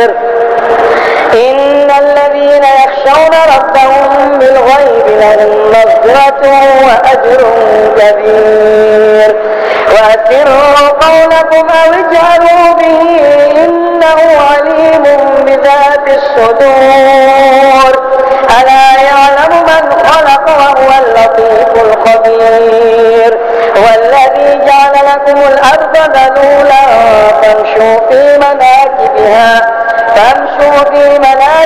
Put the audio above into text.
إن الذين يخشون ربهم بالغيب لهم مغفرة وأجر كبير. وأسروا قولكم أو اجهروا به إنه عليم بذات الصدور. ألا يعلم من خلق وهو اللطيف الخبير. والذي جعل لكم الأرض ذلولا فامشوا في مناكبها